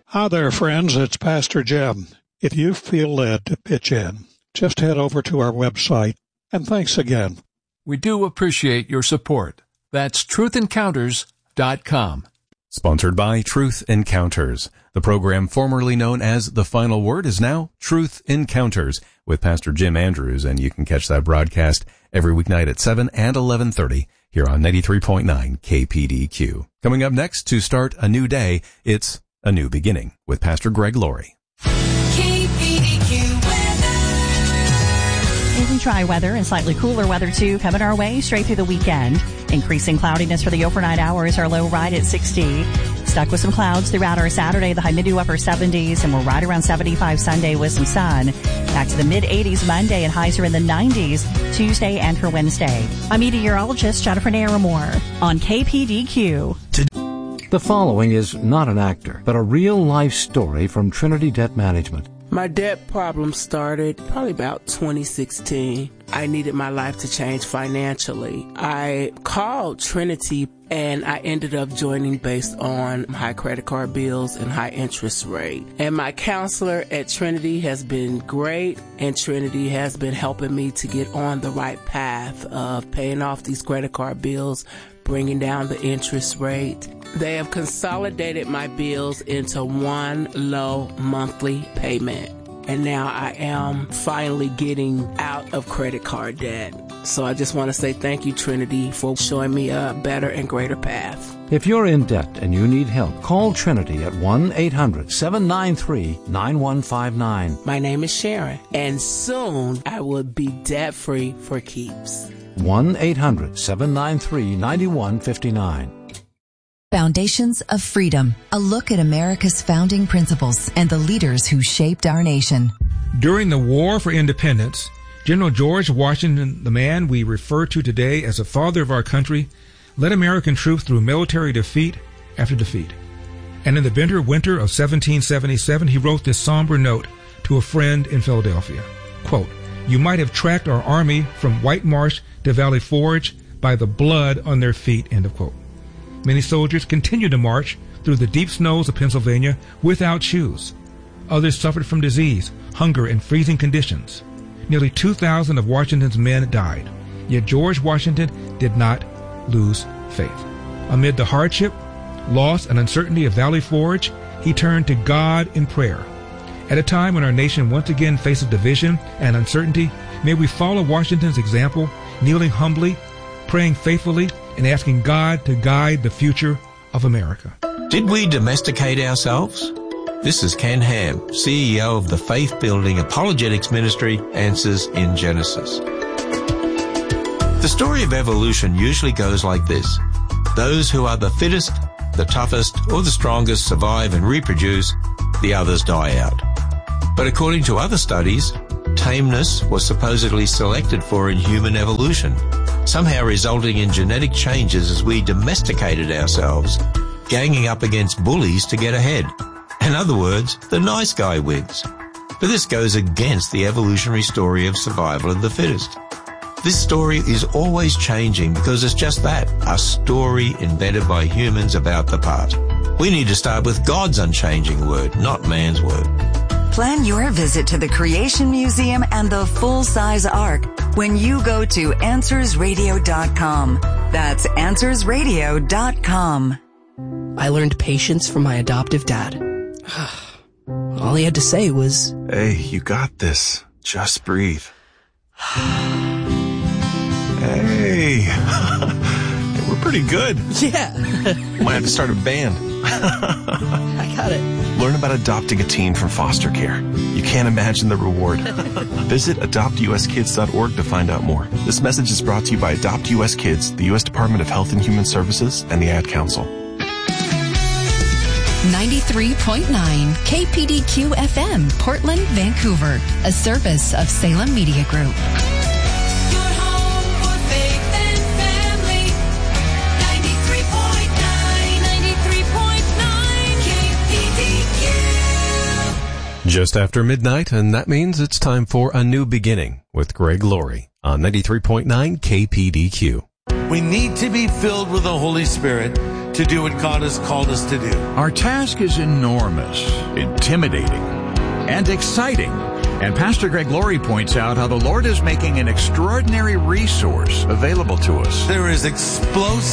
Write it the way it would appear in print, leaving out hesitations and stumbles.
Hi there, friends. It's Pastor Jim. If you feel led to pitch in, just head over to our website. And thanks again. We do appreciate your support. That's truthencounters.com. Sponsored by Truth Encounters. The program formerly known as The Final Word is now Truth Encounters with Pastor Jim Andrews, and you can catch that broadcast every weeknight at 7 and 11:30 here on 93.9 KPDQ. Coming up next to start a new day, it's A New Beginning with Pastor Greg Laurie. Dry weather and slightly cooler weather too coming our way straight through the weekend. Increasing cloudiness for the overnight hours. Our low right at 60. Stuck with some clouds throughout our Saturday. The high mid to upper 70s, and we're right around 75 Sunday with some sun. Back to the mid 80s Monday, and highs are in the 90s Tuesday and for Wednesday. I'm meteorologist Jennifer Naramore on KPDQ. The following is not an actor, but a real-life story from Trinity Debt Management. My debt problem started probably about 2016. I needed my life to change financially. I called Trinity and I ended up joining based on high credit card bills and high interest rate. And my counselor at Trinity has been great, and Trinity has been helping me to get on the right path of paying off these credit card bills, bringing down the interest rate. They have consolidated my bills into one low monthly payment. And now I am finally getting out of credit card debt. So I just want to say thank you, Trinity, for showing me a better and greater path. If you're in debt and you need help, call Trinity at 1-800-793-9159. My name is Sharon, and soon I will be debt-free for keeps. 1-800-793-9159. Foundations of Freedom, a look at America's founding principles and the leaders who shaped our nation. During the War for Independence, General George Washington, the man we refer to today as the father of our country, led American troops through military defeat after defeat. And in the bitter winter of 1777, he wrote this somber note to a friend in Philadelphia. Quote, "You might have tracked our army from White Marsh to Valley Forge by the blood on their feet," end of quote. Many soldiers continued to march through the deep snows of Pennsylvania without shoes. Others suffered from disease, hunger, and freezing conditions. Nearly 2,000 of Washington's men died. Yet George Washington did not lose faith. Amid the hardship, loss, and uncertainty of Valley Forge, he turned to God in prayer. At a time when our nation once again faces division and uncertainty, may we follow Washington's example, kneeling humbly, praying faithfully, and asking God to guide the future of America. Did we domesticate ourselves? This is Ken Ham, CEO of the faith-building apologetics ministry Answers in Genesis. The story of evolution usually goes like this. Those who are the fittest, the toughest, or the strongest survive and reproduce, the others die out. But according to other studies, tameness was supposedly selected for in human evolution, somehow resulting in genetic changes as we domesticated ourselves, ganging up against bullies to get ahead. In other words, the nice guy wins. But this goes against the evolutionary story of survival of the fittest. This story is always changing because it's just that, a story invented by humans about the past. We need to start with God's unchanging word, not man's word. Plan your visit to the Creation Museum and the full-size Ark when you go to AnswersRadio.com. That's AnswersRadio.com. I learned patience from my adoptive dad. All he had to say was, "Hey, you got this. Just breathe." Hey, we're pretty good. Yeah. Might have to start a band. I got it. Learn about adopting a teen from foster care. You can't imagine the reward. Visit adoptuskids.org to find out more. This message is brought to you by Adopt US Kids, the U.S. Department of Health and Human Services, and the Ad Council. 93.9 KPDQ FM, Portland, Vancouver, a service of Salem Media Group. Just after midnight, and that means it's time for A New Beginning with Greg Laurie on 93.9 KPDQ. We need to be filled with the Holy Spirit to do what God has called us to do. Our task is enormous, intimidating, and exciting. And Pastor Greg Laurie points out how the Lord is making an extraordinary resource available to us. There is explosive